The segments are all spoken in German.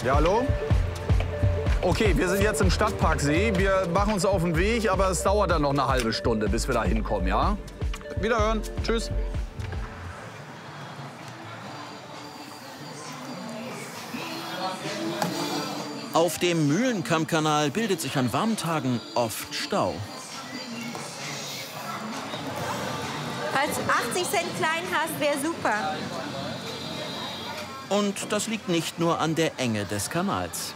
Ja, hallo? Okay, wir sind jetzt im Stadtparksee. Wir machen uns auf den Weg, aber es dauert dann noch eine halbe Stunde, bis wir da hinkommen, ja? Wiederhören. Tschüss. Auf dem Mühlenkammkanal bildet sich an warmen Tagen oft Stau. Falls du 80 Cent klein hast, wäre super. Und das liegt nicht nur an der Enge des Kanals.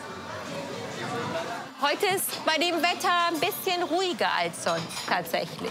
Heute ist bei dem Wetter ein bisschen ruhiger als sonst, tatsächlich.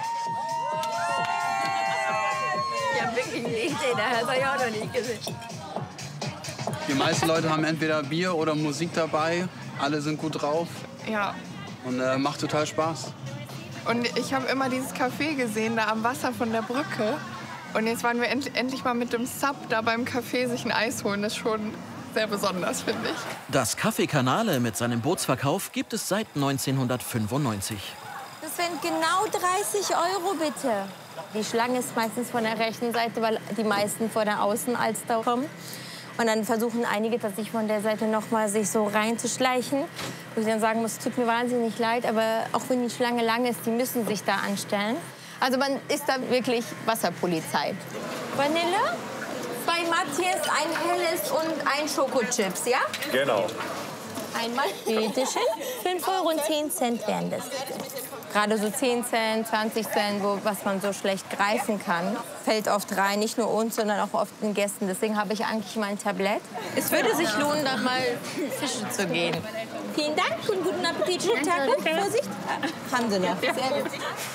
Ich habe wirklich nicht gesehen, das habe ich auch noch nicht gesehen. Die meisten Leute haben entweder Bier oder Musik dabei. Alle sind gut drauf. Ja. Und macht total Spaß. Und ich habe immer dieses Café gesehen, da am Wasser von der Brücke. Und jetzt waren wir endlich mal mit dem Sub da beim Café sich ein Eis holen. Das ist schon sehr besonders, finde ich. Das Café Canale mit seinem Bootsverkauf gibt es seit 1995. Das sind genau 30 € bitte. Die Schlange ist meistens von der rechten Seite, weil die meisten von der Außenalster kommen. Und dann versuchen einige tatsächlich von der Seite noch mal sich so reinzuschleichen. Wo ich dann sagen muss, es tut mir wahnsinnig leid, aber auch wenn die Schlange lang ist, die müssen sich da anstellen. Also man ist da wirklich Wasserpolizei. Vanille, 2 Matjes, ein helles und ein Schokochips, ja? Genau. Einmal. Bitte schön. 5,10 € wären das. Gerade so 10 Cent, 20 Cent, was man so schlecht greifen kann, fällt oft rein. Nicht nur uns, sondern auch oft den Gästen. Deswegen habe ich eigentlich mein Tablett. Es würde sich lohnen, da mal fischen zu gehen. Vielen Dank und guten Appetit. Schönen Tag. Vorsicht. Haben Sie noch. Sehr gut.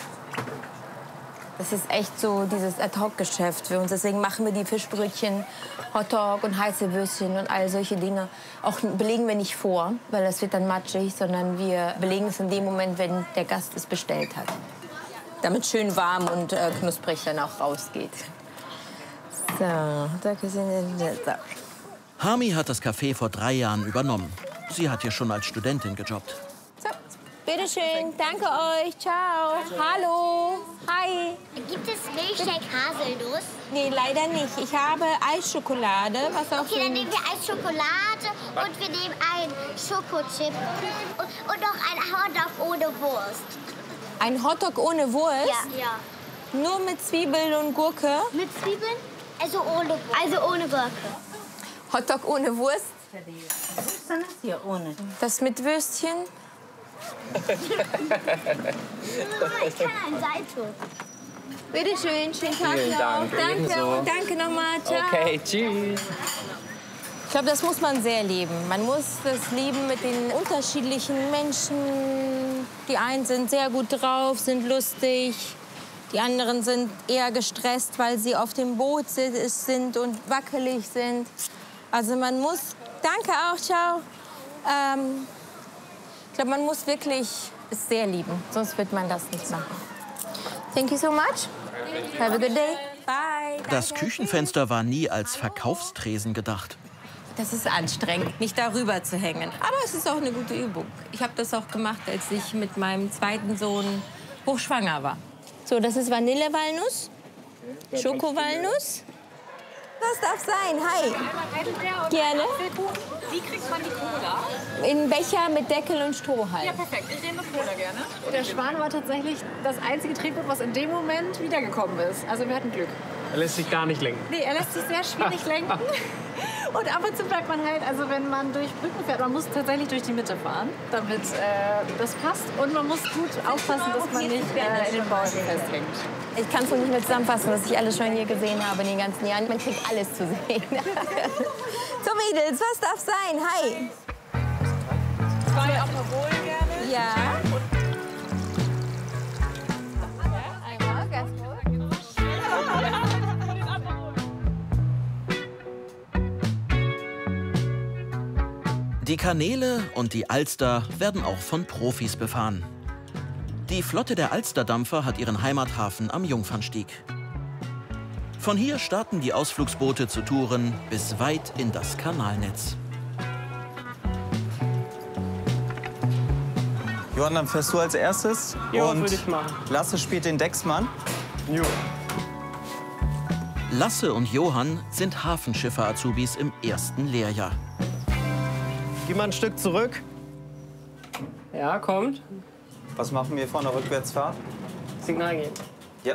Das ist echt so dieses Ad-hoc-Geschäft für uns. Deswegen machen wir die Fischbrötchen, Hotdog und heiße Würstchen und all solche Dinge. Auch belegen wir nicht vor, weil das wird dann matschig, sondern wir belegen es in dem Moment, wenn der Gast es bestellt hat. Damit schön warm und knusprig dann auch rausgeht. So, Hami hat das Café vor 3 Jahren übernommen. Sie hat hier schon als Studentin gejobbt. Bitteschön, danke euch, ciao. Hallo, hi. Gibt es Milchshake Haselnuss? Nee, leider nicht. Ich habe Eisschokolade. Was auch Okay, dann nehmen wir Eisschokolade und wir nehmen einen Schokochip und noch ein Hotdog ohne Wurst. Ein Hotdog ohne Wurst? Ja. Nur mit Zwiebeln und Gurke? Mit Zwiebeln? Also ohne Gurke. Hotdog ohne Wurst? Hier ohne. Das mit Würstchen? Ich kann ein Salto. Bitte schön, schönen Tag Vielen noch. Dank, Danke ebenso. und danke nochmal. Ciao. Okay, tschüss. Ich glaube, das muss man sehr lieben. Man muss das lieben mit den unterschiedlichen Menschen. Die einen sind sehr gut drauf, sind lustig. Die anderen sind eher gestresst, weil sie auf dem Boot sind und wackelig sind. Also man muss, danke auch, ciao. Ich glaube, man muss wirklich es sehr lieben, sonst wird man das nicht machen. Thank you so much. Have a good day. Bye. Das Küchenfenster war nie als Verkaufstresen gedacht. Das ist anstrengend, nicht darüber zu hängen. Aber es ist auch eine gute Übung. Ich habe das auch gemacht, als ich mit meinem zweiten Sohn hochschwanger war. So, das ist Vanillewalnuss, Schokowalnuss. Was darf sein? Hi. Gerne. Wie kriegt man die Cola? In Becher mit Deckel und Stroh halt. Ja, perfekt. Ich nehme Cola gerne. Der Schwan war tatsächlich das einzige Tretboot, was in dem Moment wiedergekommen ist. Also wir hatten Glück. Er lässt sich gar nicht lenken. Nee, er lässt sich sehr schwierig lenken. Und ab und zu bleibt man halt, also wenn man durch Brücken fährt, man muss tatsächlich durch die Mitte fahren, damit das passt. Und man muss gut aufpassen, dass man nicht in den Bäumen festhängt. Ich kann es nicht mehr zusammenfassen, was ich alles schon hier gesehen habe in den ganzen Jahren. Man kriegt alles zu sehen. So, Mädels, was darf sein? Hi. 2 Aperol gerne. Ja. Die Kanäle und die Alster werden auch von Profis befahren. Die Flotte der Alsterdampfer hat ihren Heimathafen am Jungfernstieg. Von hier starten die Ausflugsboote zu Touren bis weit in das Kanalnetz. Johann, dann fährst du als erstes. Jo, und würde ich machen. Lasse spielt den Decksmann. Jo. Lasse und Johann sind Hafenschiffer-Azubis im ersten Lehrjahr. Geh mal ein Stück zurück. Ja, kommt. Was machen wir vor einer Rückwärtsfahrt? Signal geben. Ja.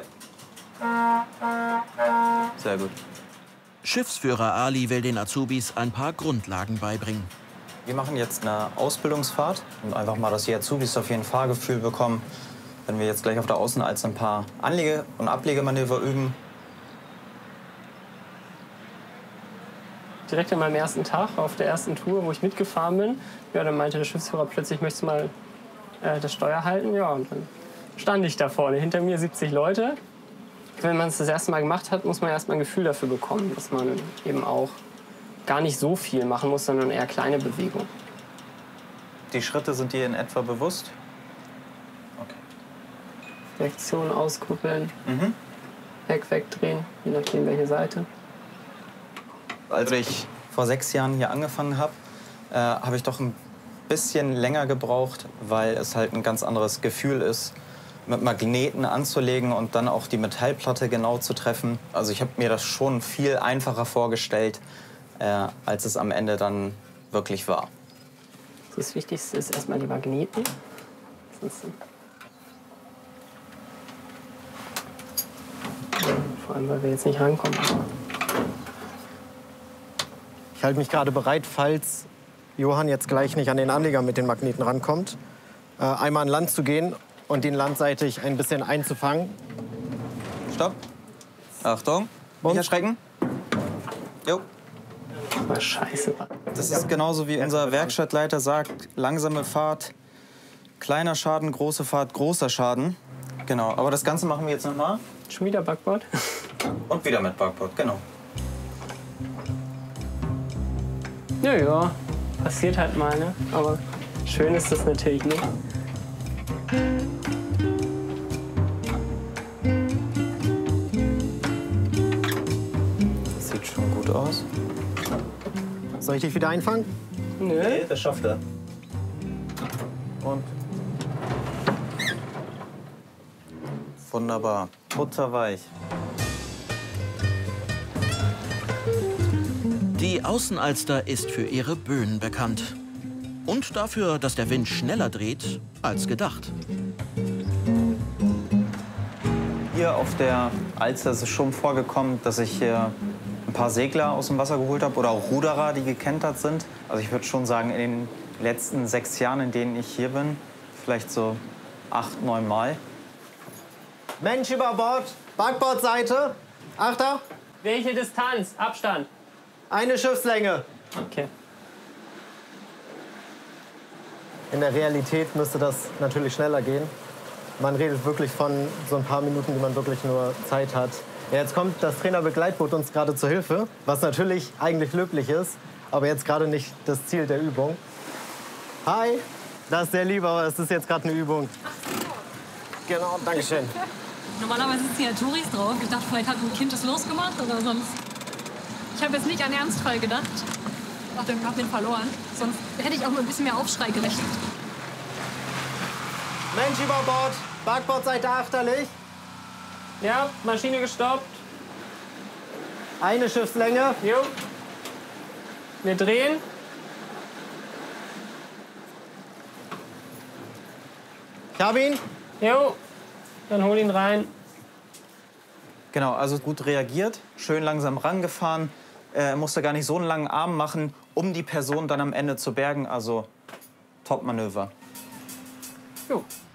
Sehr gut. Schiffsführer Ali will den Azubis ein paar Grundlagen beibringen. Wir machen jetzt eine Ausbildungsfahrt und einfach mal, dass die Azubis auf jeden Fahrgefühl bekommen. Wenn wir jetzt gleich auf der Außenalster ein paar Anlege- und Ablegemanöver üben. Direkt an meinem ersten Tag, auf der ersten Tour, wo ich mitgefahren bin, ja, dann meinte der Schiffsführer plötzlich, möchtest du mal das Steuer halten? Ja, und dann stand ich da vorne, hinter mir 70 Leute. Wenn man es das erste Mal gemacht hat, muss man erst mal ein Gefühl dafür bekommen, dass man eben auch gar nicht so viel machen muss, sondern eher kleine Bewegungen. Die Schritte sind dir in etwa bewusst? Okay. Direktion auskuppeln, Heck wegdrehen, je nachdem welche Seite. Als ich vor 6 Jahren hier angefangen habe, habe ich doch ein bisschen länger gebraucht, weil es halt ein ganz anderes Gefühl ist, mit Magneten anzulegen und dann auch die Metallplatte genau zu treffen. Also ich habe mir das schon viel einfacher vorgestellt, als es am Ende dann wirklich war. Das Wichtigste ist erstmal die Magneten. Vor allem, weil wir jetzt nicht rankommen. Ich halte mich gerade bereit, falls Johann jetzt gleich nicht an den Anleger mit den Magneten rankommt, einmal an Land zu gehen und ihn landseitig ein bisschen einzufangen. Stopp. Achtung. Nicht erschrecken. Jo. Oh, Scheiße. Das ist genauso wie unser Werkstattleiter sagt, langsame Fahrt, kleiner Schaden, große Fahrt, großer Schaden. Genau, aber das Ganze machen wir jetzt nochmal. Schon wieder Backbord? Und wieder mit Backbord, genau. Ja, ja, passiert halt mal, ne? Aber schön ist das natürlich nicht. Das sieht schon gut aus. Soll ich dich wieder einfangen? Nö. Nee, das schafft er. Und? Wunderbar. Butterweich. Die Außenalster ist für ihre Böen bekannt. Und dafür, dass der Wind schneller dreht als gedacht. Hier auf der Alster ist es schon vorgekommen, dass ich hier ein paar Segler aus dem Wasser geholt habe oder auch Ruderer, die gekentert sind. Also ich würde schon sagen, in den letzten 6 Jahren, in denen ich hier bin, vielleicht so 8, 9 Mal. Mensch über Bord, Backbordseite. Achter. Welche Distanz? Abstand? Eine Schiffslänge. Okay. In der Realität müsste das natürlich schneller gehen. Man redet wirklich von so ein paar Minuten, die man wirklich nur Zeit hat. Ja, jetzt kommt das Trainerbegleitboot uns gerade zur Hilfe, was natürlich eigentlich löblich ist, aber jetzt gerade nicht das Ziel der Übung. Hi, das ist sehr lieb, aber es ist jetzt gerade eine Übung. Ach so. Genau, danke schön. Normalerweise sitzen hier Touris drauf. Ich dachte, vielleicht hat ein Kind das losgemacht oder sonst. Ich habe jetzt nicht an Ernstfall gedacht. Ich hab den verloren. Sonst hätte ich auch mit ein bisschen mehr Aufschrei gerechnet. Mensch über Bord, Backbordseite achterlich. Ja, Maschine gestoppt. Eine Schiffslänge. Jo. Wir drehen. Ich hab ihn. Jo. Dann hol ihn rein. Genau, also gut reagiert, schön langsam rangefahren. Musste gar nicht so einen langen Arm machen, um die Person dann am Ende zu bergen. Also Top-Manöver. Jo.